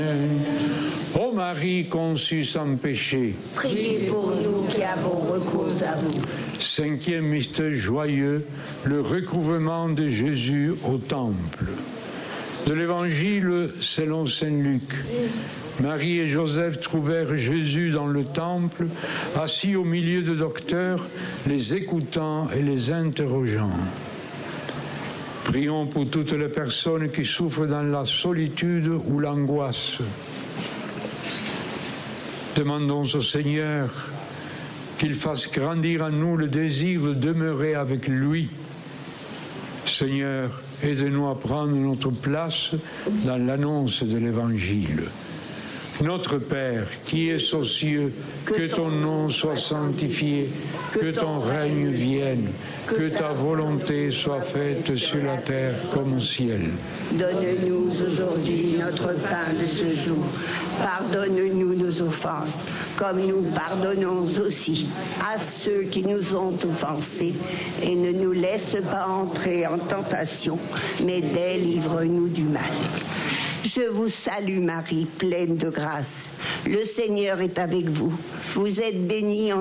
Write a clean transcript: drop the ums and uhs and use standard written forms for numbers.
Ô Marie conçue sans péché, priez pour nous qui avons recours à vous. Cinquième mystère joyeux, le recouvrement de Jésus au temple. De l'Évangile selon saint Luc. Marie et Joseph trouvèrent Jésus dans le temple, assis au milieu de docteurs, les écoutant et les interrogeant. Prions pour toutes les personnes qui souffrent dans la solitude ou l'angoisse. Demandons au Seigneur qu'il fasse grandir en nous le désir de demeurer avec lui. Seigneur, aide-nous à prendre notre place dans l'annonce de l'Évangile. Notre Père, qui es aux cieux, que ton nom soit sanctifié, que ton règne vienne, que ta volonté soit faite sur la terre comme au ciel. Donne-nous aujourd'hui notre pain de ce jour. Pardonne-nous nos offenses, comme nous pardonnons aussi à ceux qui nous ont offensés. Et ne nous laisse pas entrer en tentation, mais délivre-nous du mal. Je vous salue Marie, pleine de grâce. Le Seigneur est avec vous. Vous êtes bénie